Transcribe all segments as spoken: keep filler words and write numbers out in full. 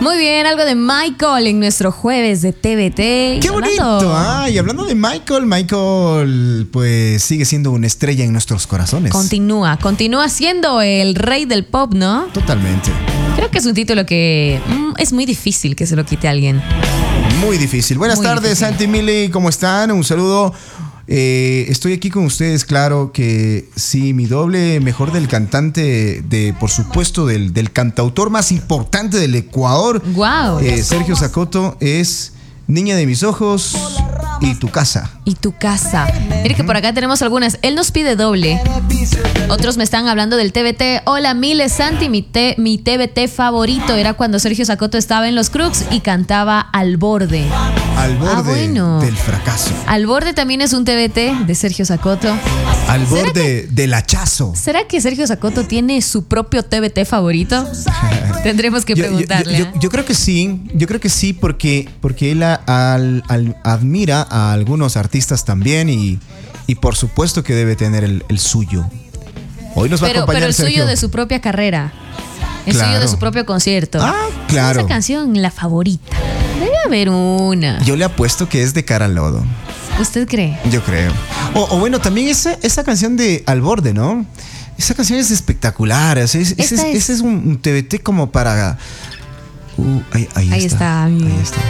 Muy bien, algo de Michael en nuestro jueves de T V T. ¡Qué bonito! Ah, y hablando de Michael, Michael pues sigue siendo una estrella en nuestros corazones. Continúa, continúa siendo el rey del pop, ¿no? Totalmente. Creo que es un título que mm, es muy difícil que se lo quite a alguien. Muy difícil. Buenas Muy tardes, difícil. Santi, Mili, ¿cómo están? Un saludo. Eh, estoy aquí con ustedes, claro que sí, mi doble mejor del cantante, de por supuesto del, del cantautor más importante del Ecuador, Wow. eh, Sergio Zacoto, es Niña de mis ojos y Tu casa. Y Tu casa. Mire que por acá tenemos algunas. Él nos pide doble. Otros me están hablando del T V T. Hola, Miles, Santi. Mi, te, mi T V T favorito era cuando Sergio Zacoto estaba en los Crux y cantaba Al Borde. Al borde Ah, bueno. del fracaso. Al Borde también es un T V T de Sergio Zacoto. Al ¿Será borde del hachazo. ¿Será que Sergio Zacoto tiene su propio T V T favorito? Tendremos que Yo- yo- preguntarle. Yo, yo- yo creo que sí, yo creo que sí, porque, porque él a- al- al- admira a algunos artistas también y, y por supuesto que debe tener el, el suyo. Hoy nos va a pero, acompañar pero el Sergio. suyo de su propia carrera. El Claro. suyo de su propio concierto. Ah, claro. Esa canción, la favorita. Debe haber una. Yo le apuesto que es de Cara al Lodo. ¿Usted cree? Yo creo. O, o bueno, también esa, esa canción de Al Borde, ¿no? Esa canción es espectacular. o sea, es- ese, es, Esta es- ese es un, un T V T como para. Uh, ahí, ahí Ahí está. está, amigo. Ahí está.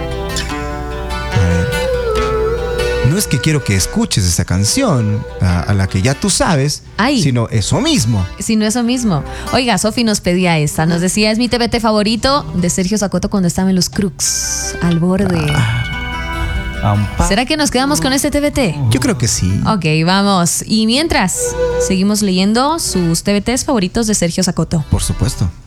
A ver. No es que quiero que escuches esa canción a, a la que ya tú sabes, Ay. sino eso mismo. Si no, eso mismo. Oiga, Sofi nos pedía esta. Nos decía, es mi T V T favorito de Sergio Zacoto cuando estaba en los Crux. Al Borde. ¿Será que nos quedamos con este T V T? Yo creo que sí. Ok, vamos. Y mientras, seguimos leyendo sus T V Ts favoritos de Sergio Zacoto. Por supuesto.